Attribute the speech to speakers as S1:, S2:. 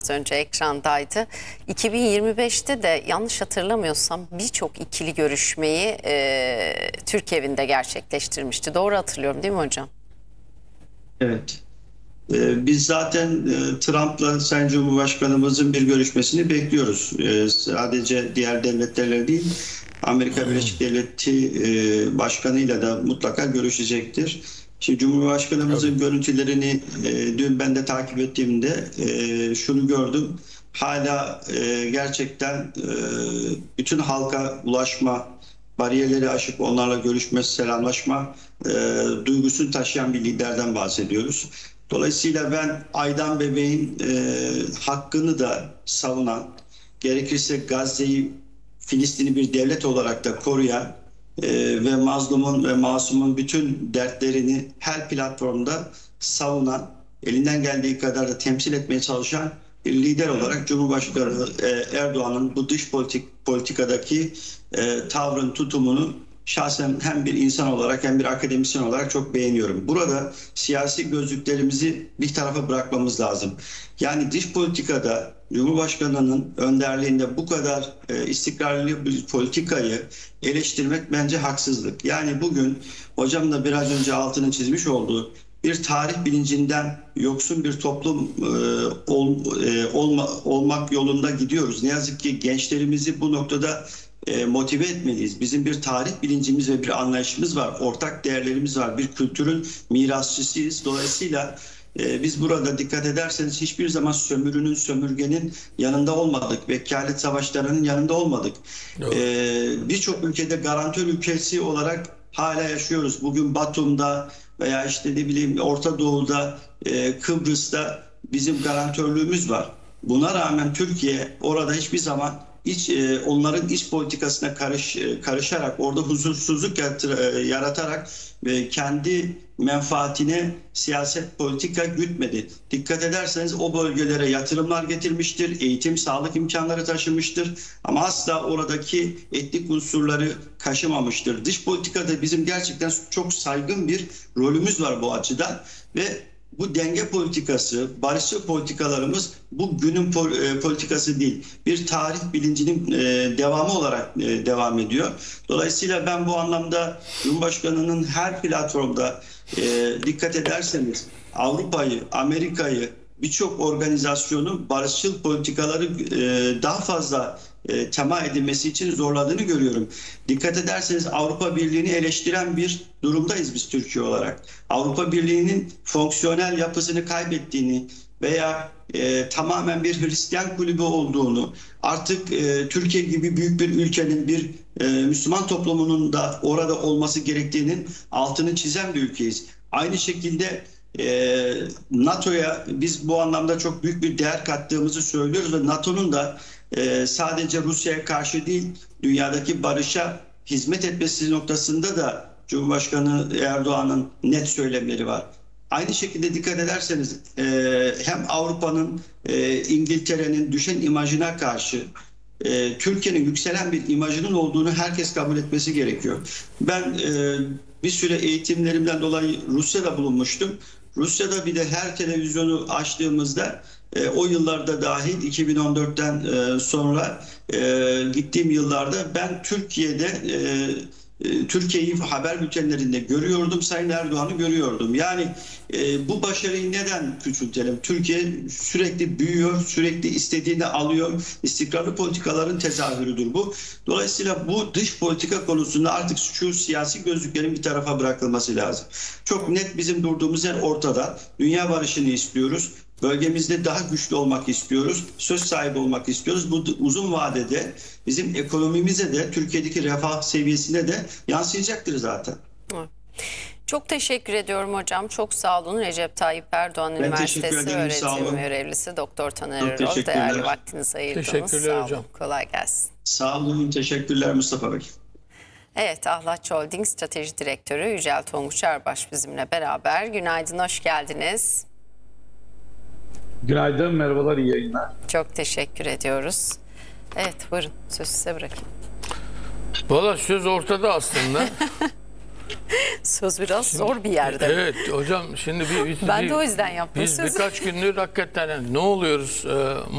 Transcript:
S1: önce ekrandaydı. 2025'te de yanlış hatırlamıyorsam birçok ikili görüşmeyi Türk evinde gerçekleştirmişti. Doğru hatırlıyorum değil mi hocam?
S2: Evet. Biz zaten Trump'la Sayın Cumhurbaşkanımızın bir görüşmesini bekliyoruz. Sadece diğer devletlerle değil, Amerika Birleşik Devletleri Başkanı'yla da mutlaka görüşecektir. Şimdi Cumhurbaşkanımızın görüntülerini dün ben de takip ettiğimde şunu gördüm. Hala gerçekten bütün halka ulaşma, bariyerleri aşıp onlarla görüşme, selamlaşma duygusunu taşıyan bir liderden bahsediyoruz. Dolayısıyla ben Aydan bebeğin hakkını da savunan, gerekirse Gazze'yi, Filistin'i bir devlet olarak da koruyan ve mazlumun ve masumun bütün dertlerini her platformda savunan, elinden geldiği kadar da temsil etmeye çalışan bir lider olarak Cumhurbaşkanı Erdoğan'ın bu dış politikadaki tavrın, tutumunu şahsen hem bir insan olarak hem bir akademisyen olarak çok beğeniyorum. Burada siyasi gözlüklerimizi bir tarafa bırakmamız lazım. Yani dış politikada Cumhurbaşkanı'nın önderliğinde bu kadar istikrarlı bir politikayı eleştirmek bence haksızlık. Yani bugün hocam da biraz önce altını çizmiş olduğu bir tarih bilincinden yoksun bir toplum olmak yolunda gidiyoruz. Ne yazık ki gençlerimizi bu noktada motive etmeliyiz. Bizim bir tarih bilincimiz ve bir anlayışımız var. Ortak değerlerimiz var. Bir kültürün mirasçısıyız. Dolayısıyla biz burada dikkat ederseniz hiçbir zaman sömürünün, sömürgenin yanında olmadık. Vekalet savaşlarının yanında olmadık. Birçok ülkede garantör ülkesi olarak hala yaşıyoruz. Bugün Batum'da veya işte ne bileyim Orta Doğu'da, Kıbrıs'ta bizim garantörlüğümüz var. Buna rağmen Türkiye orada hiçbir zaman onların iç politikasına karışarak, orada huzursuzluk yaratarak ve kendi menfaatine siyaset politika gütmedi. Dikkat ederseniz o bölgelere yatırımlar getirmiştir, eğitim, sağlık imkanları taşımıştır ama asla oradaki etnik unsurları kaşımamıştır. Dış politikada bizim gerçekten çok saygın bir rolümüz var bu açıdan ve bu denge politikası, barışçıl politikalarımız bu günün politikası değil. Bir tarih bilincinin devamı olarak devam ediyor. Dolayısıyla ben bu anlamda Cumhurbaşkanı'nın her platformda dikkat ederseniz Avrupa'yı, Amerika'yı, birçok organizasyonu barışçıl politikaları daha fazla tema edilmesi için zorladığını görüyorum. Dikkat ederseniz Avrupa Birliği'ni eleştiren bir durumdayız biz Türkiye olarak. Avrupa Birliği'nin fonksiyonel yapısını kaybettiğini veya tamamen bir Hristiyan kulübü olduğunu, artık Türkiye gibi büyük bir ülkenin, bir Müslüman toplumunun da orada olması gerektiğinin altını çizen bir ülkeyiz. Aynı şekilde NATO'ya biz bu anlamda çok büyük bir değer kattığımızı söylüyoruz ve NATO'nun da sadece Rusya'ya karşı değil, dünyadaki barışa hizmet etmesi noktasında da Cumhurbaşkanı Erdoğan'ın net söylemleri var. Aynı şekilde dikkat ederseniz hem Avrupa'nın, İngiltere'nin düşen imajına karşı Türkiye'nin yükselen bir imajının olduğunu herkes kabul etmesi gerekiyor. Ben bir süre eğitimlerimden dolayı Rusya'da bulunmuştum. Rusya'da bir de her televizyonu açtığımızda o yıllarda dahil 2014'ten sonra gittiğim yıllarda ben Türkiye'yi haber bültenlerinde görüyordum, Sayın Erdoğan'ı görüyordum. Yani bu başarıyı neden küçültelim? Türkiye sürekli büyüyor, sürekli istediğini alıyor. İstikrarlı politikaların tezahürüdür bu. Dolayısıyla bu dış politika konusunda artık şu siyasi gözlüklerin bir tarafa bırakılması lazım. Çok net bizim durduğumuz yer ortada. Dünya barışını istiyoruz. Bölgemizde daha güçlü olmak istiyoruz. Söz sahibi olmak istiyoruz. Bu uzun vadede bizim ekonomimize de Türkiye'deki refah seviyesine de yansıyacaktır zaten.
S1: Çok teşekkür ediyorum hocam. Çok sağ olun. Recep Tayyip Erdoğan Üniversitesi öğretim görevlisi Doktor Taner Erol. Değerli vaktinizi ayırdınız.
S3: Teşekkürler
S1: sağ
S3: hocam.
S1: olun. Kolay gelsin.
S2: Sağ olun. Teşekkürler Mustafa Bey.
S1: Evet, Ahlaç Holding Strateji Direktörü Yücel Tonguç Erbaş bizimle beraber. Günaydın, hoş geldiniz.
S3: Günaydın, merhabalar, iyi yayınlar.
S1: Çok teşekkür ediyoruz. Evet, buyurun, sözü size bırakayım.
S3: Valla söz ortada aslında.
S1: Söz biraz zor bir yerde.
S3: Evet hocam, şimdi
S1: Ben de o yüzden yaptım
S3: biz
S1: sözü.
S3: birkaç gündür hakikaten ne oluyoruz